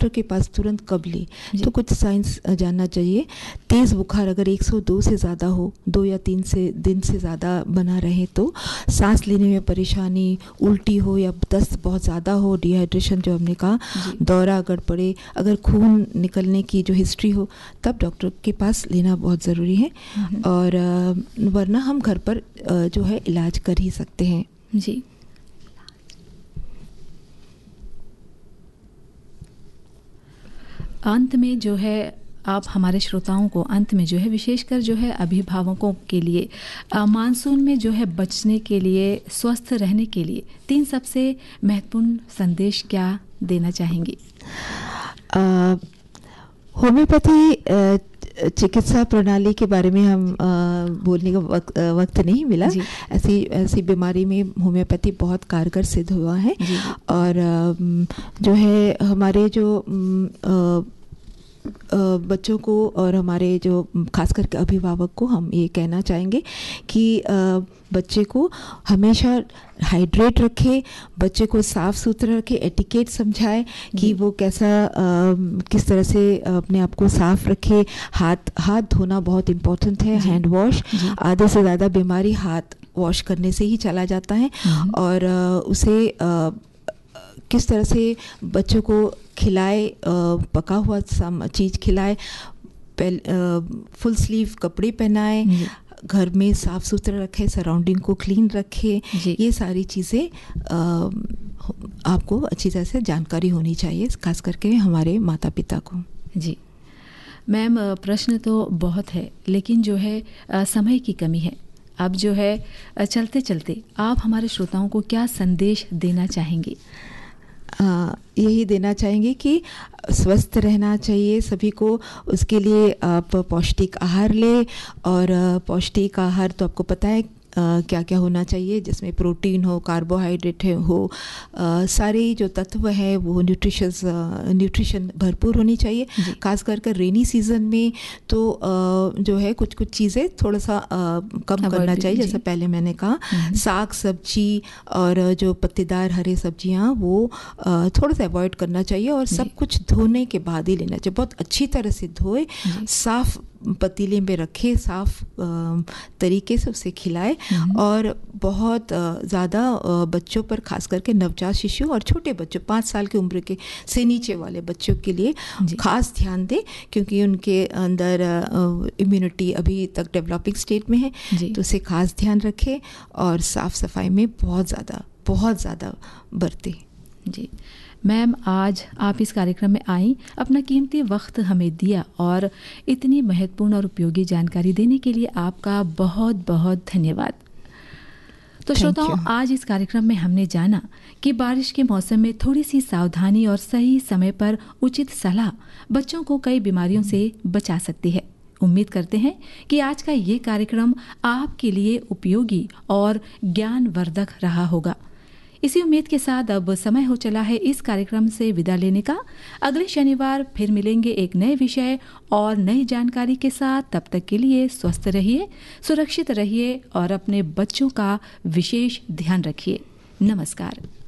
Doctor के पास तुरंत कब ले, तो कुछ साइंस जानना चाहिए। तेज़ बुखार अगर 102 से ज़्यादा हो, 2 या 3 दिन से ज़्यादा बना रहे, तो सांस लेने में परेशानी, उल्टी हो या दस्त बहुत ज़्यादा हो, डिहाइड्रेशन जो हमने कहा, दौरा अगर पड़े, अगर खून निकलने की जो हिस्ट्री हो, तब डॉक्टर के पास लेना बहुत ज़रूरी है। और वरना हम घर पर जो है इलाज कर ही सकते हैं। जी। अंत में जो है आप हमारे श्रोताओं को अंत में जो है विशेषकर जो है अभिभावकों के लिए मानसून में जो है बचने के लिए, स्वस्थ रहने के लिए 3 सबसे महत्वपूर्ण संदेश क्या देना चाहेंगी? होम्योपैथी चिकित्सा प्रणाली के बारे में हम बोलने का वक्त नहीं मिला। ऐसी बीमारी में होम्योपैथी बहुत कारगर सिद्ध हुआ है। और जो है हमारे जो बच्चों को और हमारे जो खास करके अभिभावक को हम ये कहना चाहेंगे कि बच्चे को हमेशा हाइड्रेट रखे, बच्चे को साफ़ सुथरा रखे, एटिकेट समझाए कि वो किस तरह से अपने आप को साफ़ रखे। हाथ धोना बहुत इम्पोर्टेंट है, हैंड वॉश। आधे से ज़्यादा बीमारी हाथ वॉश करने से ही चला जाता है। और उसे किस तरह से बच्चों को खिलाए, पका हुआ चीज़ खिलाए, फुल स्लीव कपड़े पहनाए, घर में साफ़ सुथरा रखे, सराउंडिंग को क्लीन रखे। ये सारी चीज़ें आपको अच्छी तरह से जानकारी होनी चाहिए, खास करके हमारे माता पिता को। जी मैम, प्रश्न तो बहुत है लेकिन जो है समय की कमी है। अब जो है चलते चलते आप हमारे श्रोताओं को क्या संदेश देना चाहेंगी? यही देना चाहेंगे कि स्वस्थ रहना चाहिए सभी को। उसके लिए आप पौष्टिक आहार लें, और पौष्टिक आहार तो आपको पता है क्या क्या होना चाहिए, जिसमें प्रोटीन हो, कार्बोहाइड्रेट हो, सारे जो तत्व है वो न्यूट्रिशन भरपूर होनी चाहिए। खास कर रेनी सीज़न में तो जो है कुछ चीज़ें थोड़ा सा कम करना चाहिए। जैसे पहले मैंने कहा, साग सब्जी और जो पत्तेदार हरे सब्जियां वो थोड़ा सा अवॉइड करना चाहिए। और सब कुछ धोने के बाद ही लेना चाहिए। बहुत अच्छी तरह से धोए, साफ़ पतीले में रखे, साफ़ तरीके से उसे खिलाए। और बहुत ज़्यादा बच्चों पर, खास करके नवजात शिशु और छोटे बच्चों 5 साल की उम्र के से नीचे वाले बच्चों के लिए खास ध्यान दें, क्योंकि उनके अंदर इम्यूनिटी अभी तक डेवलपिंग स्टेट में है। तो उसे खास ध्यान रखें और साफ़ सफाई में बहुत ज़्यादा बरतें। जी मैम, आज आप इस कार्यक्रम में आई, अपना कीमती वक्त हमें दिया और इतनी महत्वपूर्ण और उपयोगी जानकारी देने के लिए आपका बहुत बहुत धन्यवाद। तो श्रोताओं, आज इस कार्यक्रम में हमने जाना कि बारिश के मौसम में थोड़ी सी सावधानी और सही समय पर उचित सलाह बच्चों को कई बीमारियों से बचा सकती है। उम्मीद करते हैं कि आज का ये कार्यक्रम आपके लिए उपयोगी और ज्ञानवर्धक रहा होगा। इसी उम्मीद के साथ अब समय हो चला है इस कार्यक्रम से विदा लेने का। अगले शनिवार फिर मिलेंगे एक नए विषय और नई जानकारी के साथ। तब तक के लिए स्वस्थ रहिए, सुरक्षित रहिए और अपने बच्चों का विशेष ध्यान रखिए। नमस्कार।